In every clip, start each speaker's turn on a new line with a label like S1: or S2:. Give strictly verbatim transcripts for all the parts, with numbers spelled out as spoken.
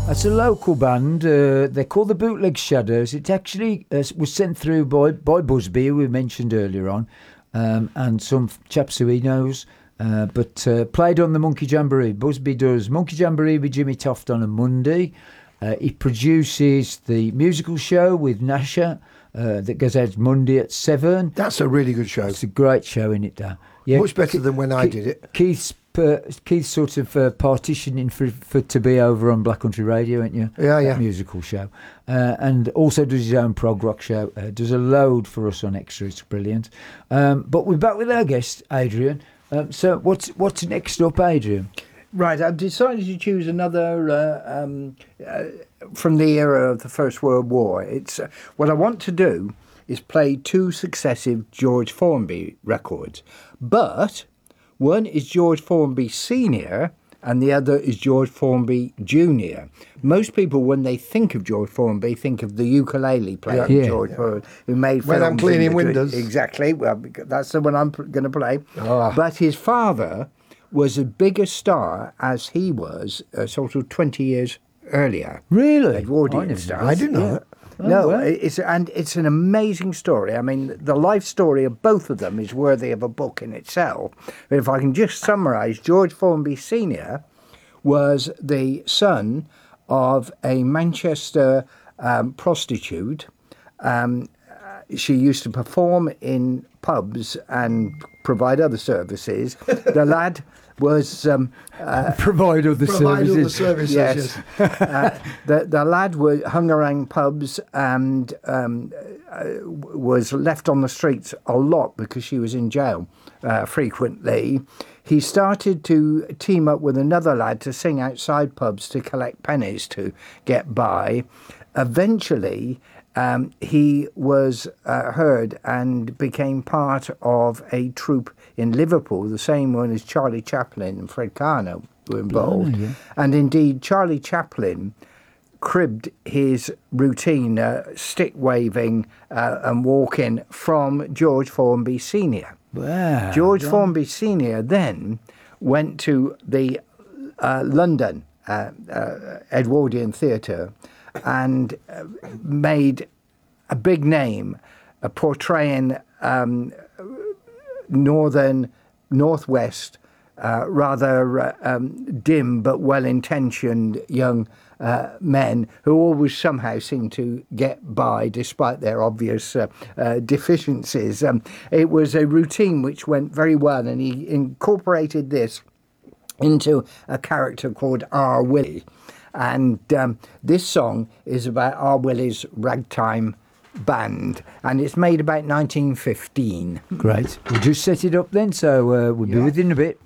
S1: It's a local band. Uh, they're called the Bootleg Shadows. It actually uh, was sent through by, by Busby, who we mentioned earlier on, um, and some chaps who he knows, uh, but uh, played on the Monkey Jamboree. Busby does Monkey Jamboree with Jimmy Toft on a Monday. Uh, he produces the musical show with Nasha uh, that goes out Monday at seven.
S2: That's a really good show.
S1: It's a great show, isn't it, Dan? Yeah,
S2: Much better than when I
S1: Ke-
S2: did it.
S1: Keith's uh, Keith's sort of uh, partitioning for, for to be over on Black Country Radio, ain't you?
S2: Yeah, yeah.
S1: That musical show, uh, and also does his own prog rock show. Uh, does a load for us on Extra. It's brilliant. Um, but we're back with our guest, Adrian. Um, so what's what's next up, Adrian?
S3: Right, I've decided to choose another uh, um, uh, from the era of the First World War. It's uh, what I want to do is play two successive George Formby records, but one is George Formby Senior and the other is George Formby Junior Most people, when they think of George Formby, think of the ukulele player,
S2: Yeah.
S1: Yeah.
S3: George Formby, who made
S2: When I'm
S3: films
S2: cleaning
S3: in the-
S2: windows.
S3: Exactly. Well, that's the one I'm going to play.
S2: Ah.
S3: But his father was a bigger star as he was, uh, sort of twenty years earlier.
S1: Really?
S3: Edwardian
S1: I never
S3: stars.
S1: knew
S2: I didn't know
S3: Yeah.
S2: that.
S1: Oh,
S3: No,
S1: well.
S3: it's and it's an amazing story. I mean, the life story of both of them is worthy of a book in itself. But if I can just summarise, George Formby Senior was the son of a Manchester um, prostitute. Um, uh, she used to perform in pubs and provide other services. The lad was um,
S1: Provide other
S2: Provide all the
S1: services.
S2: services.
S3: yes.
S2: Yes.
S3: uh, the the lad was hung around pubs and um, uh, was left on the streets a lot because she was in jail uh, frequently. He started to team up with another lad to sing outside pubs to collect pennies to get by. Eventually, um, he was uh, heard and became part of a troupe in Liverpool, the same one as Charlie Chaplin and Fred Karno were involved.
S1: yeah.
S3: And indeed, Charlie Chaplin cribbed his routine, uh, stick waving uh, and walking, from George Formby Senior
S1: Wow.
S3: George Formby Senior then went to the uh, London uh, uh, Edwardian Theatre and uh, made a big name uh, portraying um, northern, northwest, uh, rather uh, um, dim but well-intentioned young uh, men who always somehow seem to get by despite their obvious uh, uh, deficiencies. Um, it was a routine which went very well, and he incorporated this into a character called R. Willie. And um, this song is about R. Willie's ragtime band, and it's made about nineteen fifteen.
S1: Great. We'll just set it up then, so uh, we'll be
S3: Yeah.
S1: with you in a bit.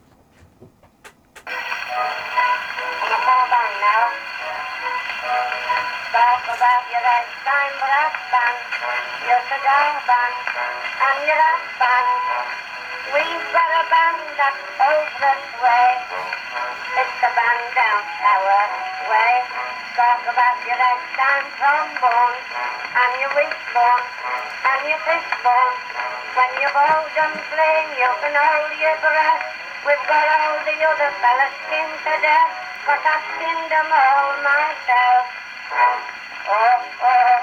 S4: I'm a full band now. Talk about your ragtime brass band, your cigar band, and your rock band. We've got a band that's over this way. It's the band down our way. Talk about your ragtime trombone, and your wishbone, and your fishbone. When you're bold and playing, you can hold your breath. We've got all the other fellas skinned to death, 'cause I've skinned them all myself. Oh, oh.